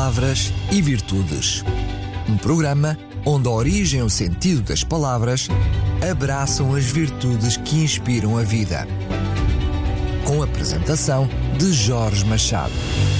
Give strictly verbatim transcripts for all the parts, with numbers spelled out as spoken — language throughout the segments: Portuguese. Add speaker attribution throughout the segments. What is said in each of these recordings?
Speaker 1: Palavras e Virtudes. Um programa onde a origem e o sentido das palavras abraçam as virtudes que inspiram a vida. Com a apresentação de Jorge Machado.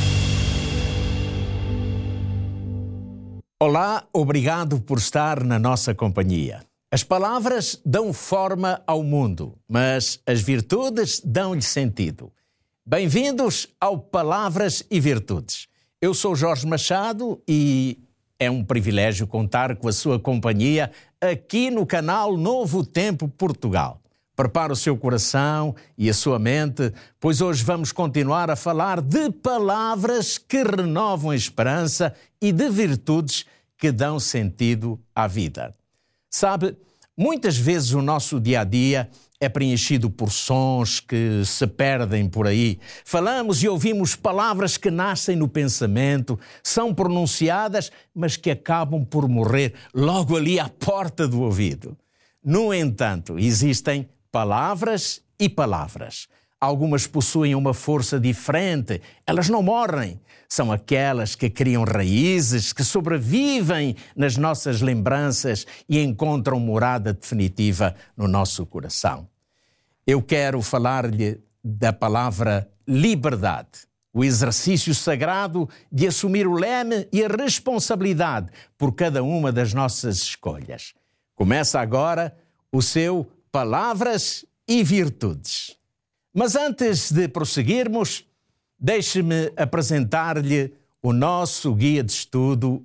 Speaker 2: Olá, obrigado por estar na nossa companhia. As palavras dão forma ao mundo, mas as virtudes dão-lhe sentido. Bem-vindos ao Palavras e Virtudes. Eu sou Jorge Machado e é um privilégio contar com a sua companhia aqui no canal Novo Tempo Portugal. Prepare o seu coração e a sua mente, pois hoje vamos continuar a falar de palavras que renovam a esperança e de virtudes que dão sentido à vida. Sabe, muitas vezes o nosso dia-a-dia é preenchido por sons que se perdem por aí. Falamos e ouvimos palavras que nascem no pensamento, são pronunciadas, mas que acabam por morrer logo ali à porta do ouvido. No entanto, existem palavras e palavras. Algumas possuem uma força diferente, elas não morrem. São aquelas que criam raízes, que sobrevivem nas nossas lembranças e encontram morada definitiva no nosso coração. Eu quero falar-lhe da palavra liberdade, o exercício sagrado de assumir o leme e a responsabilidade por cada uma das nossas escolhas. Começa agora o seu Palavras e Virtudes. Mas antes de prosseguirmos, deixe-me apresentar-lhe o nosso guia de estudo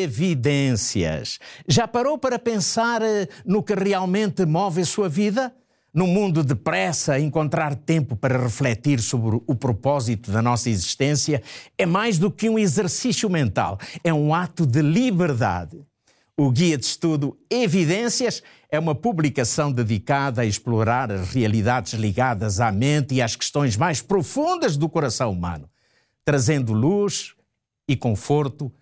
Speaker 2: Evidências. Já parou para pensar no que realmente move a sua vida? Num mundo depressa, encontrar tempo para refletir sobre o propósito da nossa existência é mais do que um exercício mental, é um ato de liberdade. O guia de estudo Evidências é uma publicação dedicada a explorar as realidades ligadas à mente e às questões mais profundas do coração humano, trazendo luz e conforto